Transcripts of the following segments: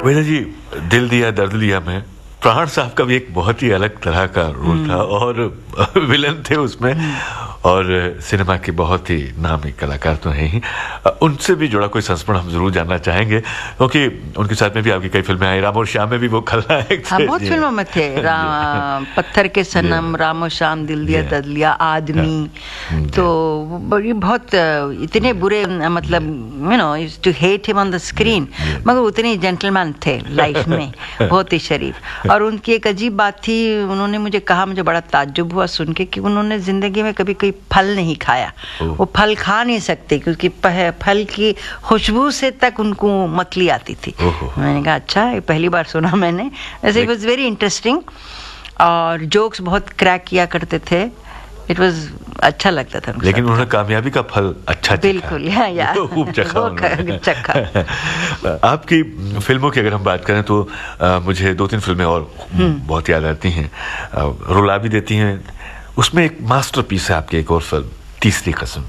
वेदा जी, दिल दिया दर्द लिया में प्राण साहब का भी एक बहुत ही अलग तरह का रोल था और विलन थे उसमें, और सिनेमा के बहुत ही नामी कलाकार तो हैं ही। उनसे भी जुड़ा कोई संस्मरण हम जरूर जानना चाहेंगे, क्योंकि उनके साथ में भी आपकी कई फिल्में आई। राम और श्याम में भी वो खलनायक थे। बहुत फिल्मों में थे। पत्थर के सनम, राम और श्याम, दिल दिया दर्द लिया, आदमी, तो बड़ी बहुत इतने बुरे, मतलब you know to hate him on the screen, मगर उतने जेंटलमैन थे लाइफ में, बहुत ही शरीफ। और उनकी एक अजीब बात थी, उन्होंने मुझे कहा, मुझे बड़ा ताज्जुब हुआ सुन के, कि उन्होंने जिंदगी में कभी कोई फल नहीं खाया। वो फल खा नहीं सकते क्योंकि फल की खुशबू से तक उनको मतली आती थी। मैंने कहा अच्छा, ये पहली बार सुना मैंने। वैसे इट वाज वेरी इंटरेस्टिंग, और जोक्स बहुत क्रैक किया करते थे। इट वाज अच्छा लगता था। लेकिन उन्होंने कामयाबी का फल अच्छा बिल्कुल खूब चखा। आपकी फिल्मों की अगर हम बात करें तो मुझे 2-3 फिल्में और बहुत याद आती हैं, रुला भी देती हैं। उसमें एक मास्टरपीस है आपकी एक और फिल्म, तीसरी कसम।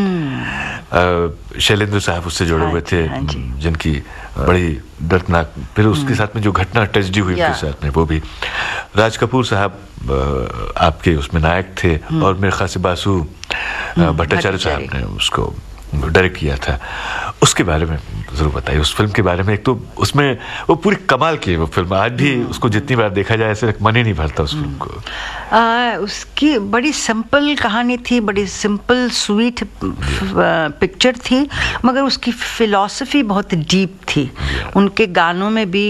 शैलेंद्र साहब उससे जुड़े हुए थे, जिनकी बड़ी दर्दनाक, फिर उसके साथ में जो घटना ट्रेजेडी हुई उनके साथ में, वो भी। राज कपूर साहब आपके उसमें नायक थे, और मेरे ख्याल से बासु भट्टाचार्य साहब ने उसको डायरेक्ट किया था। उसके बारे में जरूर बताइए, उस फिल्म के बारे में। एक तो उसमें वो पूरी कमाल की वो फिल्म, आज भी उसको जितनी बार देखा जाए ऐसे मन ही नहीं भरता उस फिल्म को। उसकी बड़ी सिंपल कहानी थी, बड़ी सिंपल स्वीट पिक्चर थी, मगर उसकी फिलॉसफी बहुत डीप थी। उनके गानों में भी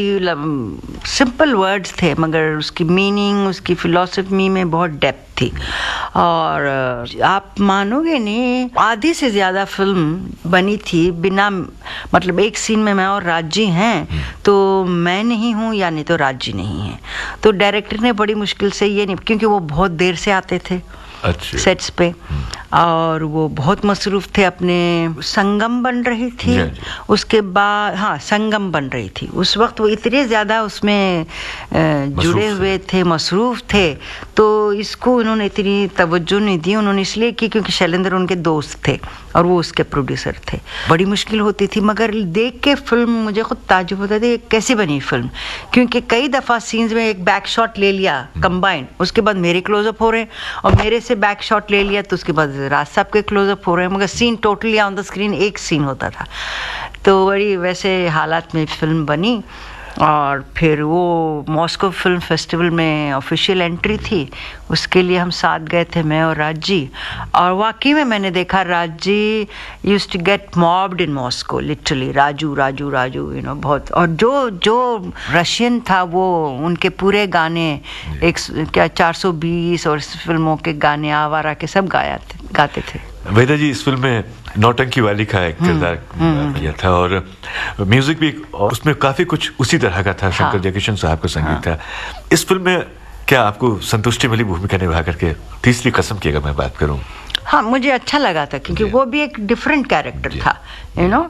सिंपल वर्ड्स थे, मगर उसकी मीनिंग, उसकी फिलॉसफी में बहुत डेप्थ थी। और आप मानोगे नहीं, आधी से ज्यादा फिल्म बनी थी बिना, मतलब एक सीन में मैं और राजी हैं, तो मैं नहीं हूँ या नहीं तो राजी नहीं है। तो डायरेक्टर ने बड़ी मुश्किल से ये नहीं, क्योंकि वो बहुत देर से आते थे सेट्स पे, और वो बहुत मसरूफ थे अपने। संगम बन रही थी, उसके बाद संगम बन रही थी। उस वक्त वो इतने ज़्यादा उसमें जुड़े हुए थे, मसरूफ थे, तो इसको उन्होंने इतनी तवज्जो नहीं दी। उन्होंने इसलिए की क्योंकि शैलेंद्र उनके दोस्त थे और वो उसके प्रोड्यूसर थे। बड़ी मुश्किल होती थी, मगर देख के फिल्म मुझे खुद ताज्जुब होता था कैसे बनी फिल्म, क्योंकि कई दफ़ा सीन्स में एक बैक शॉट ले लिया कंबाइंड, उसके बाद मेरे क्लोजअप हो रहे हैं, और मेरे से बैक शॉट ले लिया तो उसके बाद राज साहब के क्लोजअप हो रहे हैं, मगर scene totally on the screen एक सीन होता था। तो बड़ी वैसे हालात में फिल्म बनी। और फिर वो मॉस्को फिल्म फेस्टिवल में ऑफिशियल एंट्री थी, उसके लिए हम साथ गए थे, मैं और राज जी। और वाकई में मैंने देखा Raj ji used to get mopped in Moscow, literally Raju Raju Raju, you know, बहुत। और जो रशियन था वो, उनके पूरे गाने, एक क्या 420 और फिल्मों के गाने आवारा के सब गाते थे। वेदा जी, इस फिल्म में नौटंकी वाली का एक किरदार किया था, और म्यूजिक भी उसमें काफी कुछ उसी तरह का था। शंकर जयकिशन साहब का संगीत था। इस फिल्म में क्या आपको संतुष्टि मिली भूमिका निभा करके? तीसरी कसम की अगर मैं बात करूं, हाँ, मुझे अच्छा लगा था, क्योंकि वो भी एक डिफरेंट कैरेक्टर था, यू नो,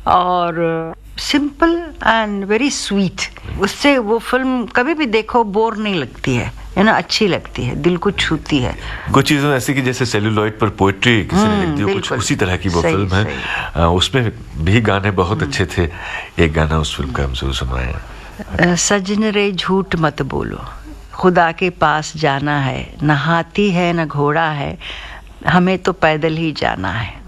और सिंपल एंड वेरी स्वीट। उससे वो फिल्म कभी भी देखो बोर नहीं लगती है ना, अच्छी लगती है, दिल को छूती है। कुछ चीज़ें ऐसी कि जैसे सेलुलॉइड पर पोएट्री किसी ने लिख दी हो, कुछ उसी तरह की वो फिल्म है। उसमें भी गाने बहुत अच्छे थे। एक गाना उस फिल्म का हम जरूर सुनवाएं। सजन रे झूठ मत बोलो, खुदा के पास जाना है, न हाथी है न घोड़ा है, हमें तो पैदल ही जाना है।